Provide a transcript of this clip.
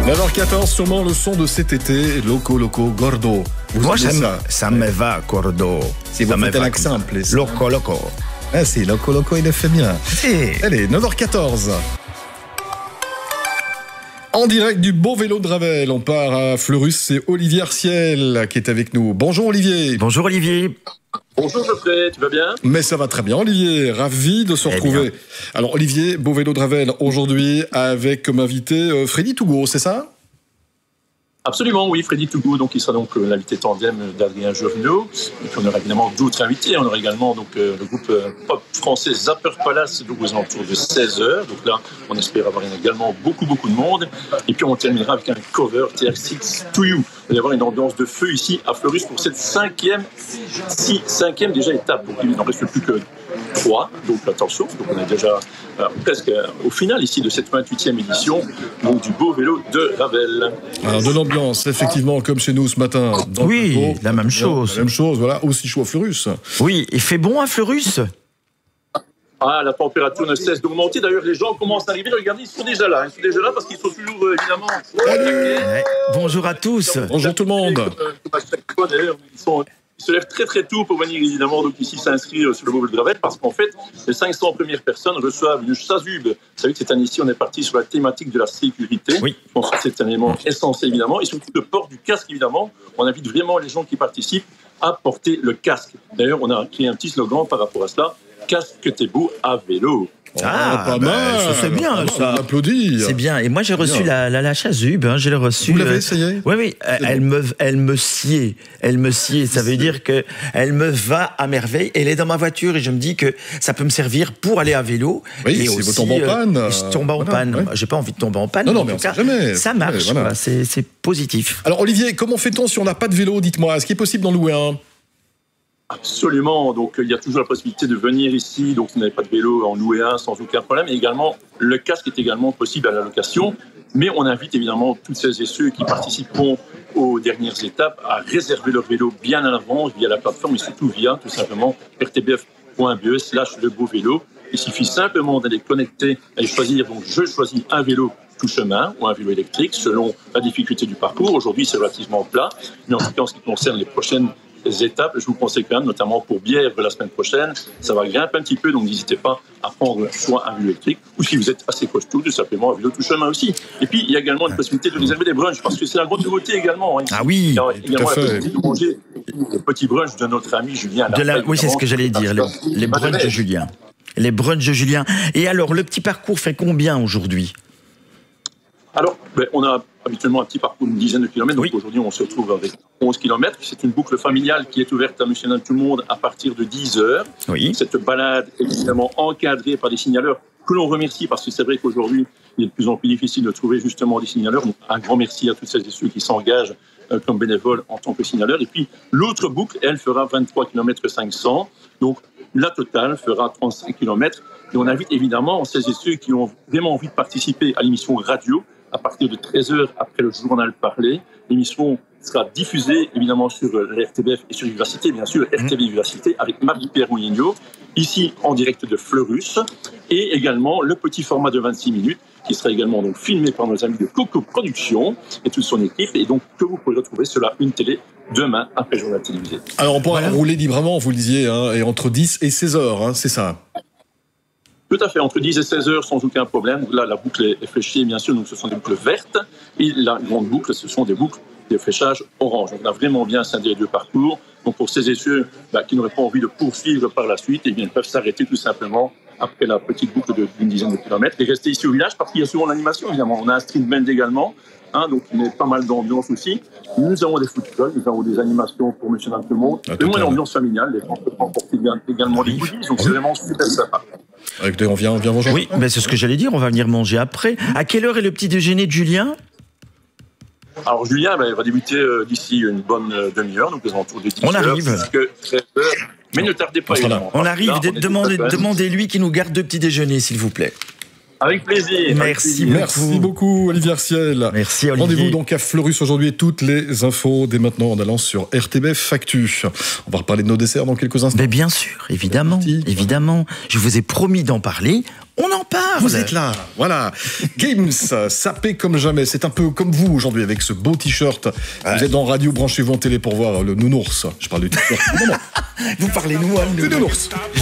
9h14, sûrement le son de cet été, Loco Loco Gordo. Moi, ça me va, Gordo. Si vous faites l'accent, en plus. Loco Loco. Ah si, Loco Loco, il le fait bien. Si. Allez, 9h14. En direct du beau vélo de Ravel, on part à Fleurus, c'est Olivier Arciel qui est avec nous. Bonjour Olivier. Bonjour Olivier. Bonjour Geoffrey, tu vas bien ? Mais ça va très bien Olivier, ravi de se retrouver. Alors Olivier, beau vélo de Ravel, aujourd'hui avec comme invité Freddy Tougo, c'est ça ? Absolument, oui, Freddy Tougo, donc il sera donc l'invité tandem d'Adrien Journeau. Et puis on aura évidemment d'autres invités. On aura également donc le groupe pop français Zapper Palace, donc aux alentours de 16h. Donc là, on espère avoir également beaucoup de monde. Et puis on terminera avec un cover TR6 To You. Il va y avoir une ambiance de feu ici à Fleurus pour cette cinquième déjà étape. Donc il n'en reste plus que 3, donc attention, donc on est déjà presque au final ici de cette 28e édition donc du beau vélo de Ravel. Alors de l'ambiance, effectivement, comme chez nous ce matin. Oui, la même chose. La même chose, voilà, aussi chaud à Fleurus. Oui, il fait bon à Fleurus ? Ah, la température ne cesse d'augmenter. D'ailleurs, les gens commencent à arriver. Regardez, ils sont déjà là. Ils sont déjà là parce qu'ils sont toujours, évidemment, attaqués. Bonjour à tous. Bonjour tout le monde. Ils se lèvent très tôt pour venir, évidemment, donc ici s'inscrire sur le beau vélo de Ravel parce qu'en fait, les 500 premières personnes reçoivent une chasuble. Vous savez que cette année-ci, on est parti sur la thématique de la sécurité. Oui. Je pense que c'est un élément essentiel, évidemment. Et surtout, le port du casque, évidemment. On invite vraiment les gens qui participent à porter le casque. D'ailleurs, on a créé un petit slogan par rapport à cela. Casque t'es beau à vélo. Pas mal. Ça c'est bien, ça. On applaudit. C'est bien. Et moi, j'ai reçu la chasuble. Je l'ai reçue. Vous l'avez essayé ? Oui. Elle me sied. Elle me sied. Ça veut dire que elle me va à merveille. Elle est dans ma voiture et je me dis que ça peut me servir pour aller à vélo. Oui, et si aussi, vous tombez en panne. Je tombe en panne. Ouais. J'ai pas envie de tomber en panne. Non, en mais tout on cas, sait jamais. ça marche. Ouais, voilà. Voilà, c'est positif. Alors Olivier, comment fait-on si on n'a pas de vélo ? Dites-moi, est-ce qu'il est possible d'en louer un ? Absolument, donc il y a toujours la possibilité de venir ici, donc si vous n'avez pas de vélo, en louer un sans aucun problème. Et également, le casque est également possible à la location, mais on invite évidemment toutes celles et ceux qui participeront aux dernières étapes à réserver leur vélo bien à l'avance via la plateforme et surtout via tout simplement rtbf.be/le beau vélo. Il suffit simplement d'aller connecter et choisir, donc je choisis un vélo tout chemin ou un vélo électrique selon la difficulté du parcours. Aujourd'hui, c'est relativement plat, mais en tout cas, en ce qui concerne les prochaines étapes, je vous conseille quand même, notamment pour Bièvre la semaine prochaine, ça va grimper un petit peu, donc n'hésitez pas à prendre soit un vélo électrique ou si vous êtes assez costaud, tout simplement un vélo tout chemin aussi. Et puis il y a également une possibilité de réserver des brunchs parce que c'est la grande nouveauté également. Hein. Ah oui, il y a également la fait. possibilité de manger le petit brunch de notre ami Julien. Oui, c'est ce que j'allais dire, les brunchs de Julien. Les brunchs de Julien. Et alors, le petit parcours fait combien aujourd'hui ? Alors, on a habituellement un petit parcours d'une dizaine de kilomètres. Donc aujourd'hui, on se retrouve avec 11 kilomètres. C'est une boucle familiale qui est ouverte à monsieur et tout le monde à partir de 10h. Oui. Cette balade est évidemment encadrée par des signaleurs que l'on remercie parce que c'est vrai qu'aujourd'hui, il est de plus en plus difficile de trouver justement des signaleurs. Donc, un grand merci à toutes celles et ceux qui s'engagent comme bénévoles en tant que signaleurs. Et puis, l'autre boucle, elle, fera 23 km 500. Donc, la totale fera 35 km. Et on invite évidemment celles et ceux qui ont vraiment envie de participer à l'émission radio à partir de 13h après le journal parlé. L'émission sera diffusée évidemment sur l'RTBF et sur Vivacité, bien sûr, RTV Vivacité avec Marie-Pierre Moulineau, ici en direct de Fleurus, et également le petit format de 26 minutes qui sera également donc filmé par nos amis de Coco Productions et toute son équipe, et donc que vous pourrez retrouver sur la Une Télé demain après le journal télévisé. Alors on pourra rouler librement, vous le disiez, hein, et entre 10 et 16 heures, hein, c'est ça ? Tout à fait, entre 10 et 16 heures sans aucun problème. Là, la boucle est fléchée, bien sûr, donc ce sont des boucles vertes. Et la grande boucle, ce sont des boucles de fléchage orange. Donc on a vraiment bien scindé les deux parcours. Donc pour ces et ceux qui n'auraient pas envie de poursuivre par la suite, eh bien, ils peuvent s'arrêter tout simplement après la petite boucle d'une dizaine de kilomètres et rester ici au village parce qu'il y a souvent l'animation, évidemment. On a un street band également, donc il y a pas mal d'ambiance aussi. Nous avons des footballs, nous avons des animations pour monsieur et tout le monde. Et moi, l'ambiance familiale, les gens peuvent emporter également des goodies, donc c'est vraiment super sympa. Écoutez, on vient manger. Oui, mais c'est ce que j'allais dire, on va venir manger après. À quelle heure est le petit déjeuner de Julien ? Alors Julien va débuter d'ici une bonne demi-heure, donc aux alentours de 10 heures. On arrive. Jusqu'à 13 heures. Mais ne tardez pas. On arrive, demandez-lui qu'il nous garde deux petits déjeuners, s'il vous plaît. Avec plaisir. Merci beaucoup, Olivier Arciel. Merci, Olivier. Rendez-vous donc à Fleurus aujourd'hui. Toutes les infos dès maintenant en allant sur RTBF Actu. On va reparler de nos desserts dans quelques instants. Mais bien sûr, évidemment. Je vous ai promis d'en parler. On en parle. Vous êtes là, voilà. Games, sapé comme jamais. C'est un peu comme vous aujourd'hui avec ce beau t-shirt. Vous êtes dans Radio, branchez-vous en télé pour voir le nounours. Je parle du t-shirt. Vous parlez nous, Le nounours.